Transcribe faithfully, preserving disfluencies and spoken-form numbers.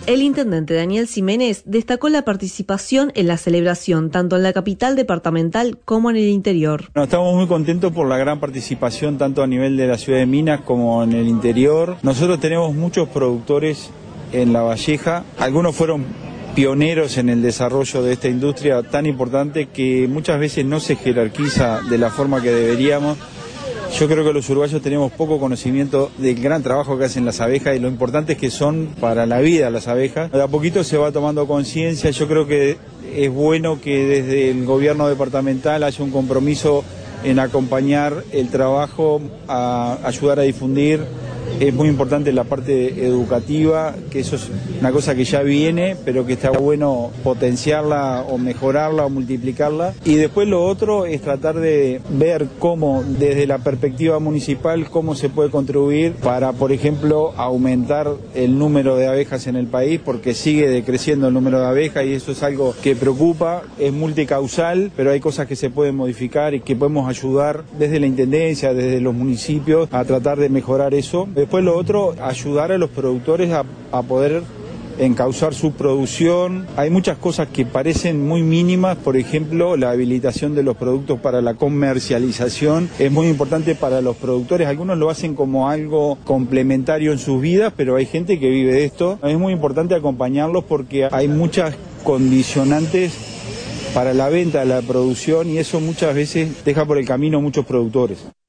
El intendente Daniel Ximénez destacó la participación en la celebración, tanto en la capital departamental como en el interior. Bueno, estamos muy contentos por la gran participación tanto a nivel de la ciudad de Minas como en el interior. Nosotros tenemos muchos productores en La Valleja, algunos fueron pioneros en el desarrollo de esta industria tan importante que muchas veces no se jerarquiza de la forma que deberíamos. Yo creo que los uruguayos tenemos poco conocimiento del gran trabajo que hacen las abejas y lo importantes que son para la vida las abejas. De a poquito se va tomando conciencia. Yo creo que es bueno que desde el gobierno departamental haya un compromiso en acompañar el trabajo, a ayudar a difundir. Es muy importante la parte educativa, que eso es una cosa que ya viene, pero que está bueno potenciarla o mejorarla o multiplicarla. Y después lo otro es tratar de ver cómo, desde la perspectiva municipal, cómo se puede contribuir para, por ejemplo, aumentar el número de abejas en el país, porque sigue decreciendo el número de abejas y eso es algo que preocupa. Es multicausal, pero hay cosas que se pueden modificar y que podemos ayudar desde la intendencia, desde los municipios, a tratar de mejorar eso. Después lo otro, ayudar a los productores a, a poder encauzar su producción. Hay muchas cosas que parecen muy mínimas, por ejemplo, la habilitación de los productos para la comercialización es muy importante para los productores. Algunos lo hacen como algo complementario en sus vidas, pero hay gente que vive de esto. Es muy importante acompañarlos porque hay muchas condicionantes para la venta, la producción, y eso muchas veces deja por el camino muchos productores.